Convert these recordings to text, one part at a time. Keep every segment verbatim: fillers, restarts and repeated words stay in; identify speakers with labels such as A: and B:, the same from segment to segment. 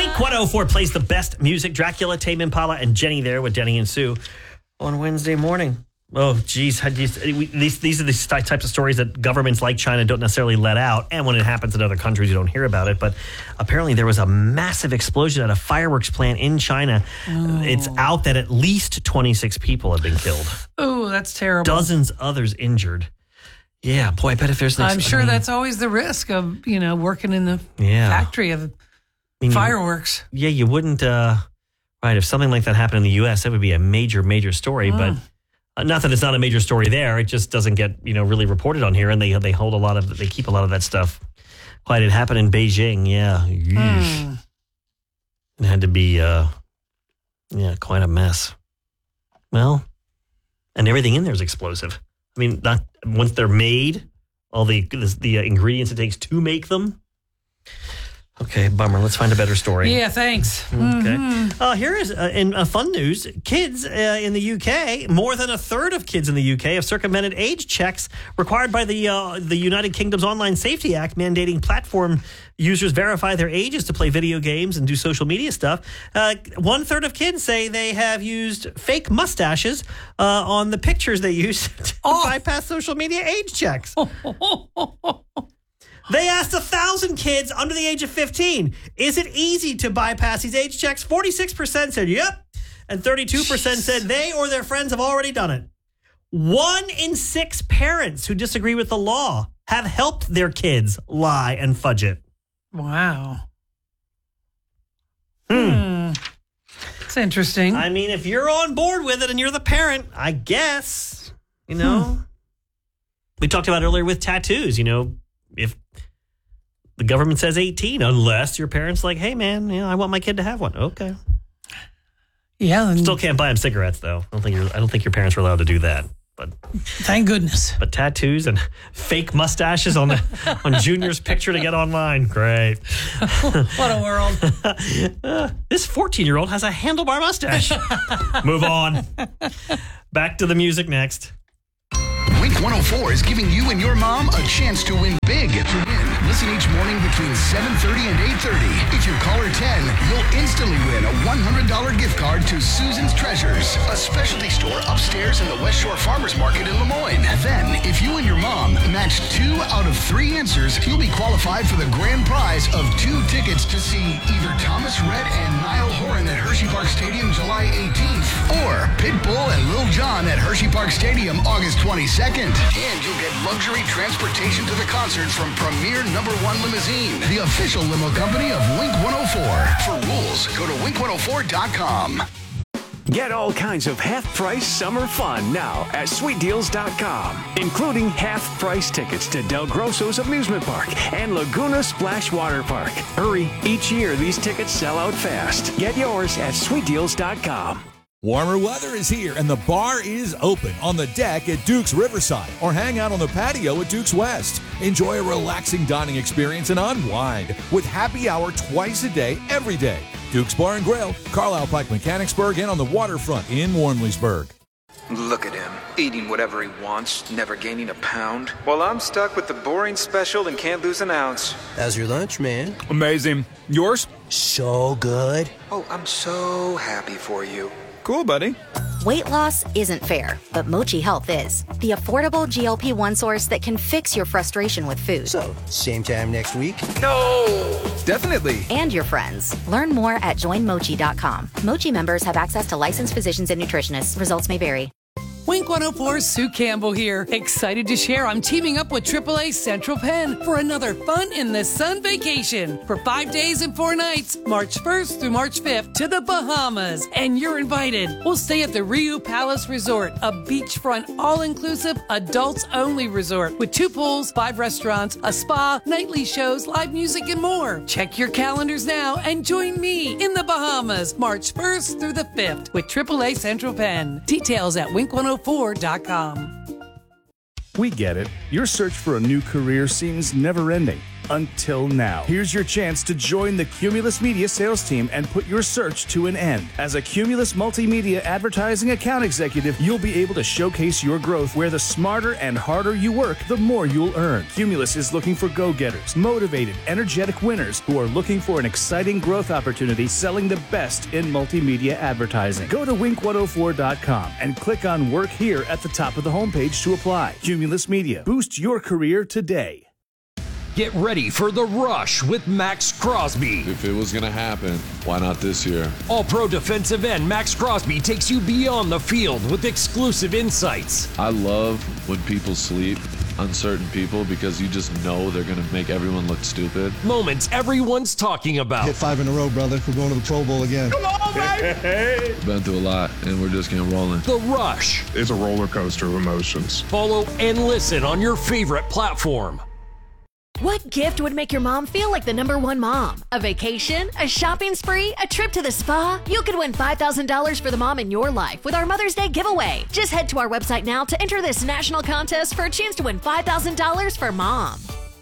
A: Wink one oh four plays the best music. Dracula, Tame Impala, and Jenny there with Jenny and Sue on Wednesday morning. Oh, geez. How do you, we, these, these are the types of stories that governments like China don't necessarily let out. And when it happens in other countries, you don't hear about it. But apparently there was a massive explosion at a fireworks plant in China. Oh. It's out that at least twenty-six people have been killed.
B: Oh, that's terrible.
A: Dozens others injured. Yeah, boy, I bet if there's...
B: I'm sure
A: I mean,
B: that's always the risk of, you know, working in the
A: yeah.
B: factory of I mean, fireworks.
A: You, yeah, you wouldn't... Uh, right, if something like that happened in the U S, that would be a major, major story. Mm. But... Uh, not that it's not a major story there. It just doesn't get, you know, really reported on here. And they they hold a lot of, they keep a lot of that stuff quiet. It happened in Beijing. Yeah. Mm. It had to be, uh, yeah, quite a mess. Well, and everything in there is explosive. I mean, not once they're made, all the, the, the ingredients it takes to make them. Okay, bummer. Let's find a better story.
B: Yeah, thanks.
A: Okay. Mm-hmm. Uh, here is, uh, in uh, fun news, kids uh, in the U K, more than a third of kids in the U K have circumvented age checks required by the uh, the United Kingdom's Online Safety Act, mandating platform users verify their ages to play video games and do social media stuff. Uh, one third of kids say they have used fake mustaches uh, on the pictures they use to oh. bypass social media age checks. They asked a thousand kids under the age of fifteen, is it easy to bypass these age checks? forty-six percent said yep, and thirty-two percent Jeez. said they or their friends have already done it. One in six parents who disagree with the law have helped their kids lie and fudge it.
B: Wow.
A: Hmm.
B: hmm. It's interesting.
A: I mean, if you're on board with it and you're the parent, I guess, you know. Hmm. We talked about earlier with tattoos, you know, if the government says eighteen, unless your parents like, hey, man, you know, I want my kid to have one. Okay.
B: Yeah. And
A: still can't buy them cigarettes, though. I don't think you're, I don't think your parents are allowed to do that. But
B: thank goodness.
A: But tattoos and fake mustaches on the on Junior's picture to get online. Great.
B: What a world.
A: uh, this fourteen-year-old has a handlebar mustache. Move on. Back to the music next.
C: Wink one oh four is giving you and your mom a chance to win big. To win, listen each morning between seven thirty and eight thirty. If you call her ten, you'll instantly win a one hundred dollars gift card to Susan's Treasures, a specialty store upstairs in the West Shore Farmers Market in Lemoyne. Then, if you and your mom match two out of three answers, you'll be qualified for the grand prize of two tickets to see either Thomas Rhett and Niall Horan at Hershey Park Stadium July eighteenth, or Pitbull and Lil Jon at Hershey Park Stadium August twenty-second. And you'll get luxury transportation to the concert from Premier Number One Limousine, the official limo company of Wink one oh four. For rules, go to wink one oh four dot com.
D: Get all kinds of half-price summer fun now at sweet deals dot com, including half-price tickets to Del Grosso's Amusement Park and Laguna Splash Water Park. Hurry, each year these tickets sell out fast. Get yours at sweet deals dot com.
E: Warmer weather is here, and the bar is open on the deck at Duke's Riverside, or hang out on the patio at Duke's West. Enjoy a relaxing dining experience and unwind with happy hour twice a day, every day. Duke's Bar and Grill, Carlisle Pike Mechanicsburg, and on the waterfront in Warmleysburg.
F: Look at him, eating whatever he wants, never gaining a pound. Well, I'm stuck with the boring special and can't lose an ounce.
G: How's your lunch, man?
H: Amazing. Yours?
G: So good.
F: Oh, I'm so happy for you.
H: Cool, buddy.
I: Weight loss isn't fair, but Mochi Health is. The affordable G L P one source that can fix your frustration with food.
G: So, same time next week?
F: No!
H: Definitely.
I: And your friends. Learn more at join mochi dot com. Mochi members have access to licensed physicians and nutritionists. Results may vary.
B: Wink one oh four's Sue Campbell here. Excited to share I'm teaming up with triple A Central Penn for another fun in the sun vacation for five days and four nights, March first through March fifth to the Bahamas. And you're invited. We'll stay at the Riu Palace Resort, a beachfront, all-inclusive, adults-only resort with two pools, five restaurants, a spa, nightly shows, live music, and more. Check your calendars now and join me in the Bahamas, March first through the fifth with triple A Central Penn. Details at wink one oh four dot com.
J: We get it. Your search for a new career seems never-ending. until now. Here's your chance to join the Cumulus Media sales team and put your search to an end. As a Cumulus Multimedia Advertising Account Executive, you'll be able to showcase your growth where the smarter and harder you work, the more you'll earn. Cumulus is looking for go-getters, motivated, energetic winners who are looking for an exciting growth opportunity selling the best in multimedia advertising. Go to wink one oh four dot com and click on Work Here at the top of the homepage to apply. Cumulus Media. Boost your career today.
K: Get ready for The Rush with Max Crosby.
L: If it was going to happen, why not this year?
K: All-pro defensive end Max Crosby takes you beyond the field with exclusive insights.
L: I love when people sleep on certain people because you just know they're going to make everyone look stupid.
K: Moments everyone's talking about.
M: Hit five in a row, brother. We're going to the Pro Bowl again.
K: Come on, baby!
L: Been through a lot, and we're just getting rolling.
K: The Rush.
N: It's a roller coaster of emotions.
K: Follow and listen on your favorite platform.
O: What gift would make your mom feel like the number one mom? A vacation? A shopping spree? A trip to the spa? You could win five thousand dollars for the mom in your life with our Mother's Day giveaway. Just head to our website now to enter this national contest for a chance to win five thousand dollars for mom.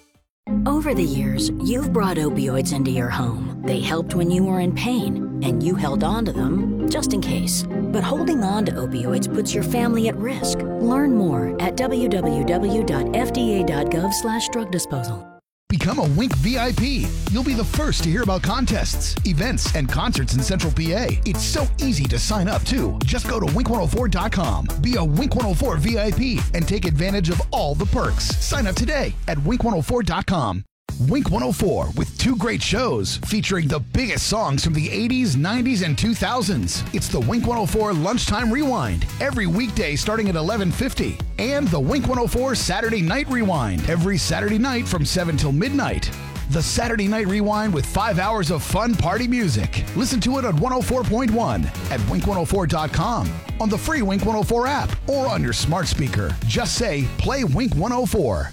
P: Over the years, you've brought opioids into your home. They helped when you were in pain, and you held on to them just in case. But holding on to opioids puts your family at risk. Learn more at w w w dot f d a dot gov slash drug disposal.
C: Become a Wink V I P. You'll be the first to hear about contests, events, and concerts in Central P A. It's so easy to sign up, too. Just go to wink one oh four dot com, be a Wink one oh four V I P, and take advantage of all the perks. Sign up today at wink one oh four dot com. Wink one oh four with two great shows featuring the biggest songs from the eighties, nineties, and two thousands. It's the Wink one oh four Lunchtime Rewind every weekday starting at eleven fifty, and the Wink one oh four Saturday Night Rewind every Saturday night from seven till midnight. The Saturday Night Rewind with five hours of fun party music. Listen to it on one oh four point one at wink one oh four dot com, on the free Wink one oh four app, or on your smart speaker. Just say, play Wink one oh four.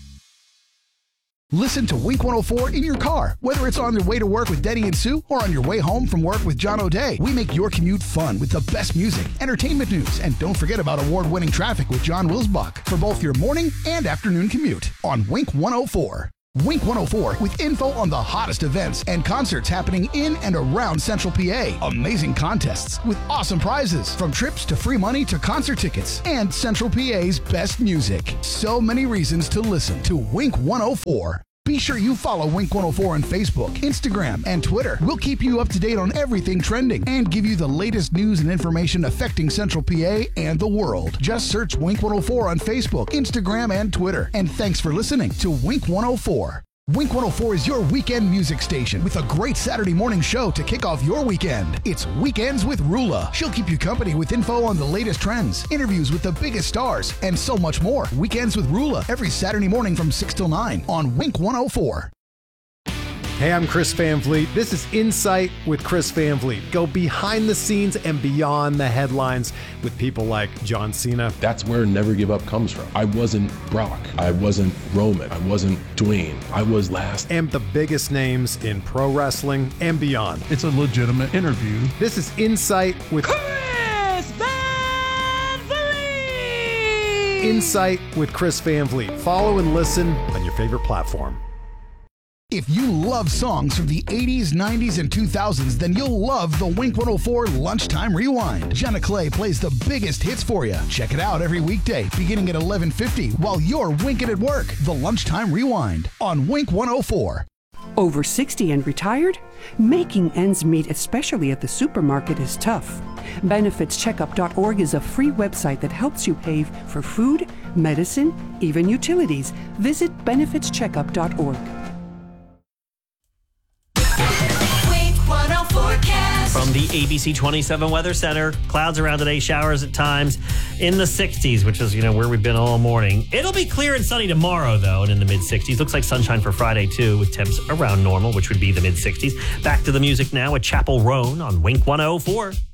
C: Listen to Wink one oh four in your car, whether it's on your way to work with Denny and Sue or on your way home from work with John O'Day. We make your commute fun with the best music, entertainment news, and don't forget about award-winning traffic with John Wilsbach for both your morning and afternoon commute on Wink one oh four. Wink one oh four with info on the hottest events and concerts happening in and around Central P A. Amazing contests with awesome prizes, from trips to free money to concert tickets, and Central P A's best music. So many reasons to listen to Wink one oh four. Be sure you follow Wink one oh four on Facebook, Instagram, and Twitter. We'll keep you up to date on everything trending and give you the latest news and information affecting Central P A and the world. Just search Wink one oh four on Facebook, Instagram, and Twitter. And thanks for listening to Wink one oh four. Wink one oh four is your weekend music station with a great Saturday morning show to kick off your weekend. It's Weekends with Rula. She'll keep you company with info on the latest trends, interviews with the biggest stars, and so much more. Weekends with Rula every Saturday morning from six till nine on Wink one oh four.
Q: Hey, I'm Chris Van Vliet. This is Insight with Chris Van Vliet. Go behind the scenes and beyond the headlines with people like John Cena.
R: That's where Never Give Up comes from. I wasn't Brock. I wasn't Roman. I wasn't Dwayne. I was last.
Q: And the biggest names in pro wrestling and beyond.
S: It's a legitimate interview.
Q: This is Insight with
T: Chris Van Vliet.
Q: Insight with Chris Van Vliet. Follow and listen on your favorite platform.
C: If you love songs from the eighties, nineties, and two thousands, then you'll love the Wink one oh four Lunchtime Rewind. Jenna Clay plays the biggest hits for you. Check it out every weekday, beginning at eleven fifty, while you're winking at work. The Lunchtime Rewind on Wink one oh four.
U: Over sixty and retired? Making ends meet, especially at the supermarket, is tough. benefits checkup dot org is a free website that helps you pay for food, medicine, even utilities. Visit benefits checkup dot org.
A: From the A B C twenty-seven Weather Center, clouds around today, showers at times in the sixties, which is, you know, where we've been all morning. It'll be clear and sunny tomorrow, though, and in the mid-sixties. Looks like sunshine for Friday, too, with temps around normal, which would be the mid-sixties. Back to the music now with Chapel Roan on Wink one oh four.